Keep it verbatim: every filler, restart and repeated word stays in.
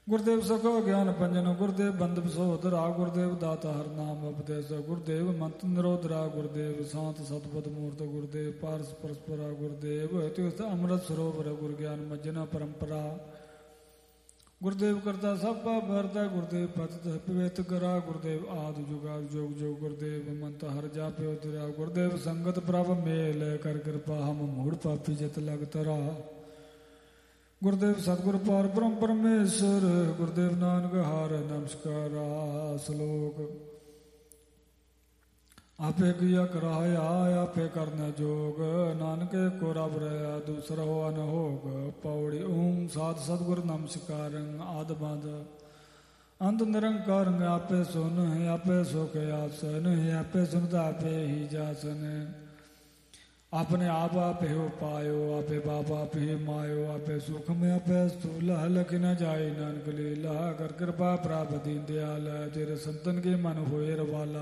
ਗੁਰਦੇਵ ਸਖੋ ਗਿਆਨ ਪੰਜਨ ਗੁਰਦੇਵ ਬੰਦਪ ਸੋਧਰਾ ਗੁਰਦੇਵ ਦਾਤਾ ਹਰ ਨਾਮ ਉਪਦੇਸ ਗੁਰਦੇਵ ਮੰਤ ਨਿਰੋਧਰਾ ਗੁਰਦੇਵ ਸ਼ਾਂਤ ਸਤਪਦ ਮੂਰਤ ਗੁਰਦੇਵ ਪਾਰਸ ਪਰਸਪਰਾ ਗੁਰਦੇਵ ਤੀਰਥ ਅੰਮ੍ਰਿਤ ਸਰੋਵਰ ਗੁਰ ਗਿਆਨ ਮੱਜਨਾ ਪਰੰਪਰਾ ਗੁਰਦੇਵ ਕਰਤਾ ਸਭ ਪਾਪ ਹਰਦਾ ਗੁਰਦੇਵ ਪਤਿਤ ਪਵਿੱਤ ਕਰਾ ਗੁਰਦੇਵ ਆਦ ਜੁਗਾ ਜੋਗ ਜੋਗ ਗੁਰਦੇਵ ਮੰਤ ਹਰ ਜਾਪਿਓ ਤੇਰਾ ਗੁਰਦੇਵ ਸੰਗਤ ਪ੍ਰਭ ਮੇਲ ਕਰ ਕਿਰਪਾ ਹਮ ਮੂੜ ਪਾਪੀ ਜਿਤ ਲਗ ਤਰਾ ਗੁਰਦੇਵ ਸਤਿਗੁਰ ਪਾਰ ਬ੍ਰਹਮ ਪਰਮੇਸ਼ਰ ਗੁਰਦੇਵ ਨਾਨਕ ਹਾਰ ਨਮਸਕਾਰਾ ਸਲੋਕ ਆਪੇ ਕੀਆ ਕਰਾਇਆ ਆਪੇ ਕਰਨਾ ਜੋਗ ਨਾਨਕੇ ਕੋ ਰਬ ਰਹਾ ਦੂਸਰਾ ਹੋ ਅਨਹੋਗ ਪੌੜੀ ਓਮ ਸਾਧ ਸਤਿਗੁਰ ਨਮਸਕਾਰੰ ਆਦ ਬੰਦ ਅੰਤ ਨਿਰੰਕਾਰ ਆਪੇ ਸੁਨ ਆਪੇ ਸੁਖ ਆਸਨ ਆਪੇ ਸੁਨਦਾ ਆਪੇ ਹੀ ਜਾਸਨ ਆਪਣੇ ਆਪ ਆਪੇ ਹੋ ਪਾਇਓ ਆਪੇ ਬਾਪ ਆਪੇ ਮਾਇਓ ਆਪੇ ਸੁਖ ਮੈਂ ਆਪੇ ਸੂਲਾ ਲਖ ਨ ਜਾਏ ਨਾਨਕ ਲੀਲਾ ਕਰ ਕਿਰਪਾ ਪ੍ਰਾਪਤ ਦੀਨ ਦਿਆਲ ਤੇਰੇ ਸੰਤਨ ਕੇ ਮਨ ਹੋਏ ਰਵਾਲਾ